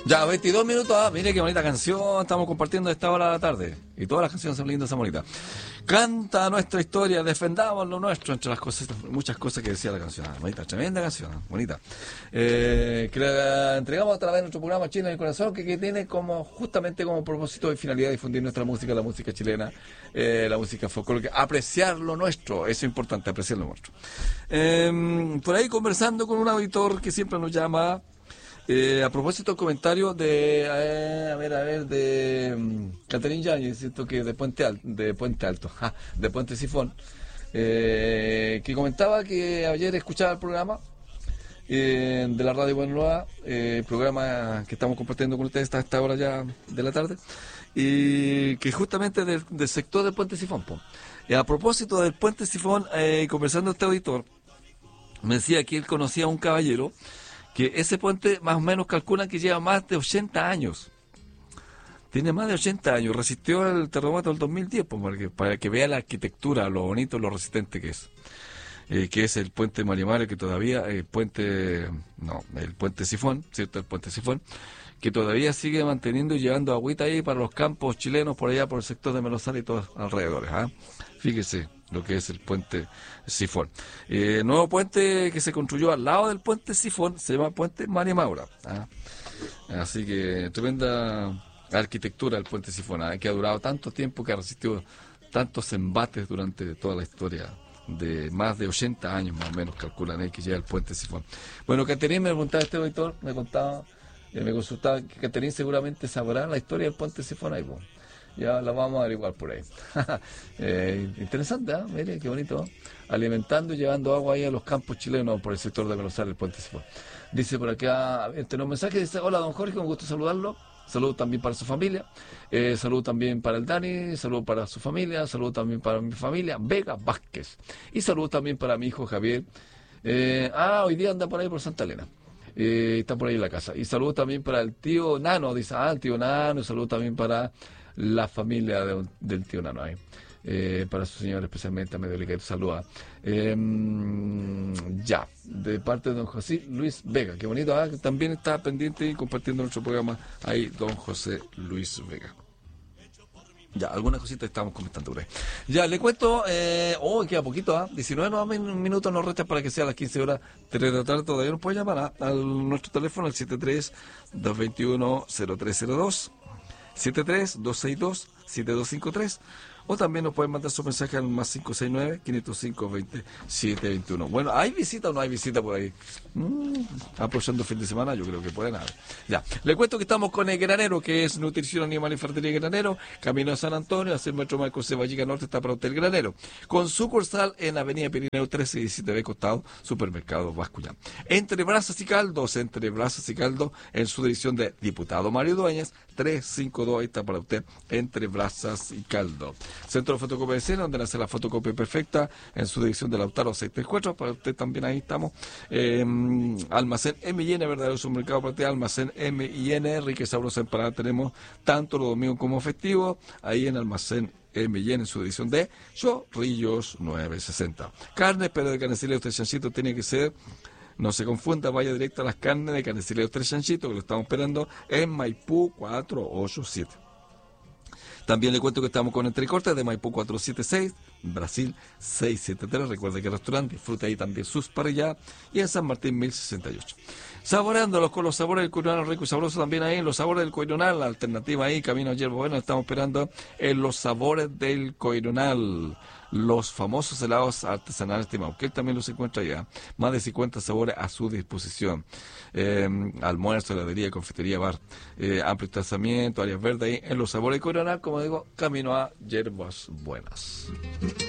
Ya, 22 minutos, mire qué bonita canción estamos compartiendo a esta hora de la tarde. Y todas las canciones son lindas, son bonitas. Canta nuestra historia, defendamos lo nuestro, entre las cosas, muchas cosas que decía la canción. Bonita, tremenda canción, bonita. Que la entregamos a través de nuestro programa Chile en el Corazón, que tiene como justamente como propósito y finalidad difundir nuestra música, la música chilena, la música folclórica, apreciar lo nuestro, eso es importante, apreciar lo nuestro. Por ahí conversando con un auditor que siempre nos llama. A propósito del comentario de, de Caterín Yáñez, siento que de Puente Alto, de Puente Sifón, que comentaba que ayer escuchaba el programa de la Radio Buena Nueva, programa que estamos compartiendo con ustedes a esta hora ya de la tarde, y que justamente del sector del Puente Sifón. Y a propósito del Puente Sifón, conversando este auditor, me decía que él conocía a un caballero que ese puente más o menos calculan que lleva más de 80 años. Tiene más de 80 años, resistió el terremoto del 2010, para que vea la arquitectura, lo bonito, lo resistente que es el puente Mariamario, que todavía, el puente Sifón, ¿cierto? El puente Sifón, que todavía sigue manteniendo y llevando agüita ahí para los campos chilenos, por allá, por el sector de Melosal y todos alrededores. Fíjese lo que es el puente Sifón. Nuevo puente que se construyó al lado del puente Sifón se llama puente María Maura. Así que tremenda arquitectura del puente Sifón, que ha durado tanto tiempo, que ha resistido tantos embates durante toda la historia, de más de 80 años más o menos calculan que lleva el puente Sifón. Bueno, Caterín me preguntaba, este auditor me consultaba que Caterín seguramente sabrá la historia del puente Sifón ahí, ya la vamos a averiguar por ahí. Interesante, mire, qué bonito. Alimentando y llevando agua ahí a los campos chilenos por el sector de Melosal, el puente Sifón. Dice por acá, tiene un mensaje, dice: hola don Jorge, un gusto saludarlo. Saludos también para su familia. Saludos también para el Dani, saludos para su familia, saludos también para mi familia, Vega Vázquez. Y saludos también para mi hijo Javier. Hoy día anda por ahí por Santa Elena. Está por ahí en la casa. Y saludos también para el tío Nano, dice, el tío Nano. Y saludos también para la familia del tío Nano ahí. Para su señor especialmente a medio delicado, saluda. Ya, de parte de don José Luis Vega, qué bonito, también está pendiente y compartiendo nuestro programa ahí, don José Luis Vega. Ya, algunas cositas estamos comentando por ahí. Ya, le cuento, queda poquito, 19 minutos nos restan para que sea a las 15 horas, 3 de la tarde, todavía nos puede llamar a nuestro teléfono, al 73-221-0302, 73-262-7253, o también nos pueden mandar su mensaje al más 569-505-2721. Bueno, ¿hay visita o no hay visita por ahí? Aprovechando el fin de semana, yo creo que pueden haber. Ya, le cuento que estamos con el Granero, que es Nutrición Animal y Ferretería Granero, camino a San Antonio, hacia el metro Marco Ceballica Norte, está para usted el Granero, con sucursal en Avenida Pirineo 1317B Costado, Supermercado Bascuñán. Entre Brazos y Caldos, en su dirección de Diputado Mario Dueñas, 352, ahí está para usted, Entre Brazos y Caldo. Centro de Fotocopia de Sena, donde nace la fotocopia perfecta, en su dirección de Lautaro 634, para usted también ahí estamos. Almacén M&N, verdadero supermercado para usted, Almacén M&N, rica y sabrosa empanada tenemos tanto los domingos como festivos, ahí en Almacén M&N, en su edición de Chorrillos 960. Carne, pero de Canecillos Tres Chanchitos tiene que ser, no se confunda, vaya directo a las carnes de Canecillos Tres Chanchitos, que lo estamos esperando en Maipú 487. También le cuento que estamos con entrecortes de Maipú 476, Brasil 673. Recuerde que el restaurante disfruta ahí también sus parrilladas, y en San Martín 1068. Saboreándolos con los sabores del Coirunal, rico y sabroso también ahí en los sabores del Coirunal, la alternativa ahí, camino a Yerba Buena, estamos esperando en los sabores del Coirunal. Los famosos helados artesanales de Mauquel también los encuentra allá. Más de 50 sabores a su disposición. Almuerzo, heladería, confitería, bar. Amplio estacionamiento, áreas verdes ahí en los sabores de Coronel, como digo, camino a Yerbas Buenas.